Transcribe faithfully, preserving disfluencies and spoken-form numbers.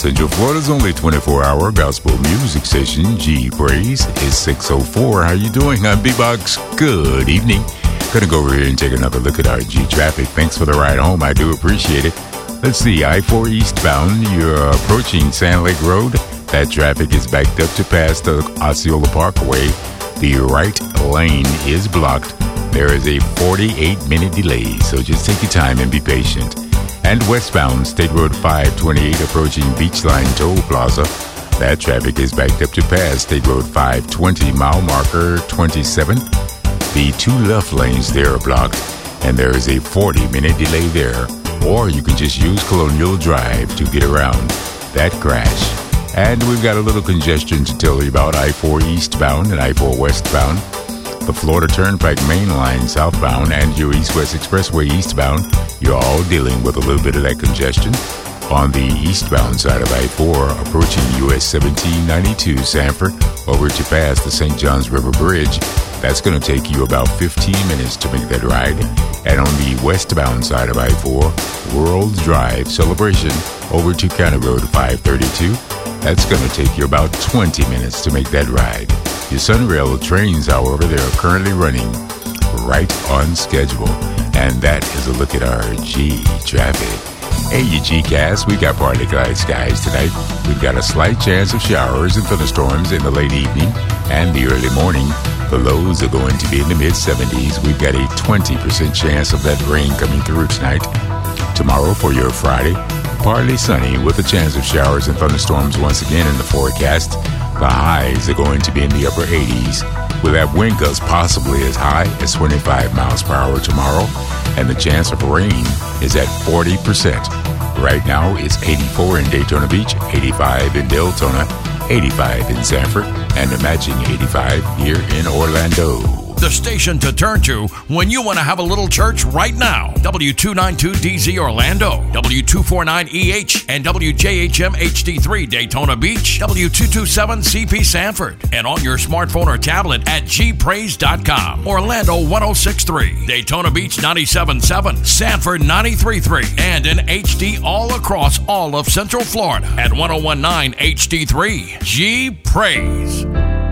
Central Florida's only twenty-four hour gospel music station, G Praise, is six oh four. How you doing? I'm B-Box. Good evening. Gonna go over here and take another look at our G traffic. Thanks for the ride home. I do appreciate it. Let's see, I four eastbound, you're approaching Sand Lake Road. That traffic is backed up to past the Osceola Parkway. The right lane is blocked. There is a forty-eight minute delay, so just take your time and be patient. And westbound, State Road five twenty-eight approaching Beachline Toll Plaza. That traffic is backed up to past State Road five twenty, mile marker twenty-seven. The two left lanes there are blocked, and there is a forty minute delay there. Or you can just use Colonial Drive to get around that crash. And we've got a little congestion to tell you about I four eastbound and I four westbound. The Florida Turnpike main line southbound and your East-West Expressway eastbound, you're all dealing with a little bit of that congestion. On the eastbound side of I four, approaching U S seventeen ninety-two Sanford, over to pass the Saint Johns River Bridge, that's going to take you about fifteen minutes to make that ride. And on the westbound side of I four, World Drive Celebration, over to County Road five thirty-two, that's going to take you about twenty minutes to make that ride. Your Sunrail trains, however, they are currently running right on schedule. And that is a look at our G traffic. Hey, you G-Cast, we got partly cloudy skies tonight. We've got a slight chance of showers and thunderstorms in the late evening and the early morning. The lows are going to be in the mid seventies. We've got a twenty percent chance of that rain coming through tonight. Tomorrow for your Friday, partly sunny with a chance of showers and thunderstorms once again in the forecast. The highs are going to be in the upper eighties, with that wind gusts possibly as high as twenty-five miles per hour tomorrow, and the chance of rain is at forty percent. Right now it's eighty-four in Daytona Beach, eighty-five in Deltona, eighty-five in Sanford, and a matching eighty-five here in Orlando. The station to turn to when you want to have a little church right now. W two ninety-two D Z Orlando, W two forty-nine E H, and W J H M H D three Daytona Beach, W two twenty-seven C P Sanford, and on your smartphone or tablet at g praise dot com. Orlando one oh six point three, Daytona Beach ninety-seven point seven, Sanford ninety-three point three, and in H D all across all of Central Florida at one oh one point nine H D three. G Praise.